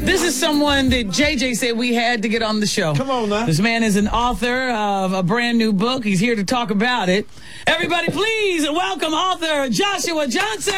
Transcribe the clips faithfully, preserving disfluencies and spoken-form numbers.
This is someone that J J said we had to get on the show. Come on now. This man is an author of a brand new book. He's here to talk about it. Everybody, please welcome author Joshua Johnson.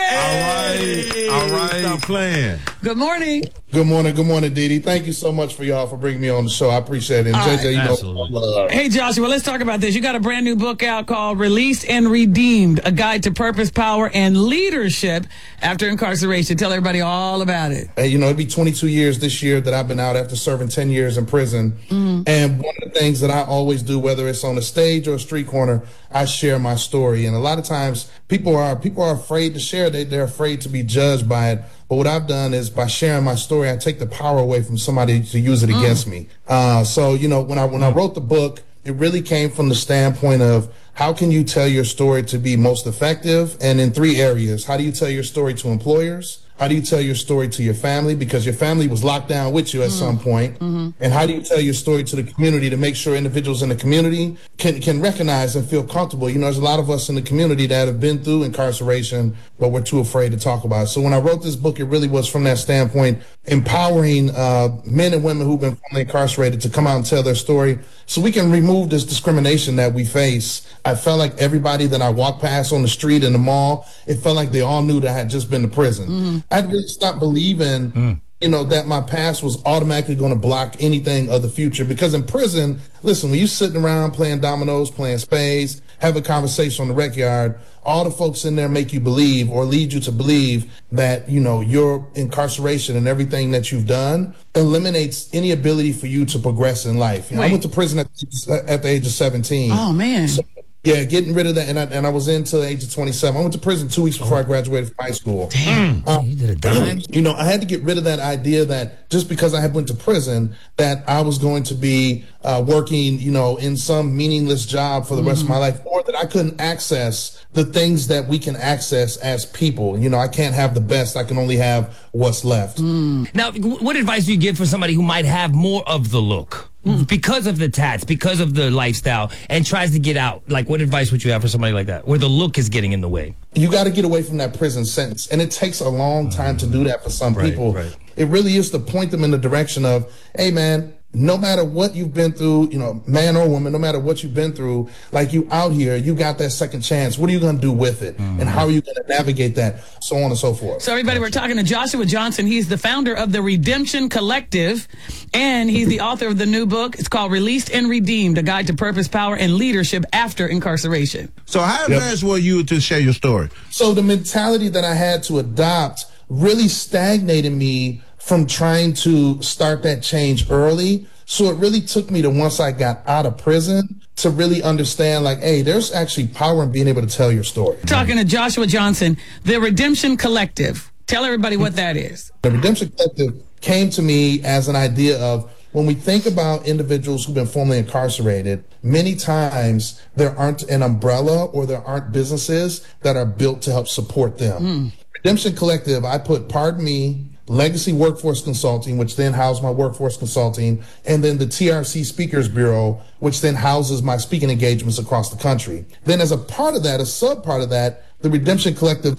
Hey, all right, all right. Stop playing. Good morning. Good morning, good morning, Dee Dee. Thank you so much for y'all for bringing me on the show. I appreciate it. And J J, right. you know, Absolutely. uh, Hey, Joshua, let's talk about this. You got a brand new book out called Released and Redeemed, A Guide to Purpose, Power, and Leadership After Incarceration. Tell everybody all about it. Hey, you know, it'd be twenty-two years this year that I've been out after serving ten years in prison. Mm-hmm. And one of the things that I always do, whether it's on a stage or a street corner, I share my story. And a lot of times people are people are afraid to share. They, they're afraid to be judged by it. But what I've done is by sharing my story, I take the power away from somebody to use it mm. against me. Uh, so, you know, when I when I wrote the book, it really came from the standpoint of how can you tell your story to be most effective? And in three areas. How do you tell your story to employers? How do you tell your story to your family? Because your family was locked down with you at mm. some point. Mm-hmm. And how do you tell your story to the community to make sure individuals in the community can, can recognize and feel comfortable? You know, there's a lot of us in the community that have been through incarceration, but we're too afraid to talk about it. So when I wrote this book, it really was from that standpoint, empowering uh, men and women who've been formerly incarcerated to come out and tell their story so we can remove this discrimination that we face. I felt like everybody that I walked past on the street in the mall, it felt like they all knew that I had just been to prison. Mm-hmm. I'd really stopped believing, mm. you know, that my past was automatically going to block anything of the future. Because in prison, listen, when you're sitting around playing dominoes, playing spades, having a conversation on the rec yard, all the folks in there make you believe or lead you to believe that, you know, your incarceration and everything that you've done eliminates any ability for you to progress in life. You know, I went to prison at, at the age of seventeen. Oh, man. So, yeah, getting rid of that, and I, and I was in until the age of twenty-seven. I went to prison two weeks before I graduated from high school. Damn, um, you did a dime. You know, I had to get rid of that idea that just because I had went to prison, that I was going to be uh, working, you know, in some meaningless job for the mm-hmm. rest of my life, or that I couldn't access the things that we can access as people. You know, I can't have the best. I can only have what's left. Mm. Now, what advice do you give for somebody who might have more of the look? Mm. Because of the tats, because of the lifestyle, and tries to get out? Like, what advice would you have for somebody like that, where the look is getting in the way? You got to get away from that prison sentence. And it takes a long time to do that for some right, people. Right. It really is to point them in the direction of, hey, man, no matter what you've been through, you know, man or woman, no matter what you've been through, like you out here, you got that second chance. What are you going to do with it? Mm-hmm. And how are you going to navigate that? So on and so forth. So everybody, we're talking to Joshua Johnson. He's the founder of the Redemption Collective, and he's the author of the new book. It's called Released and Redeemed, A Guide to Purpose, Power, and Leadership After Incarceration. So how advanced yep. were you to share your story? So the mentality that I had to adopt really stagnated me from trying to start that change early. So it really took me to, once I got out of prison, to really understand, like, hey, there's actually power in being able to tell your story. Talking to Joshua Johnson, the Redemption Collective. Tell everybody what that is. The Redemption Collective came to me as an idea of, when we think about individuals who've been formerly incarcerated, many times there aren't an umbrella or there aren't businesses that are built to help support them. Mm. Redemption Collective, I put Pardon Me, Legacy Workforce Consulting, which then housed my workforce consulting, and then the T R C Speakers Bureau, which then houses my speaking engagements across the country. Then as a part of that, a sub part of that, the Redemption Collective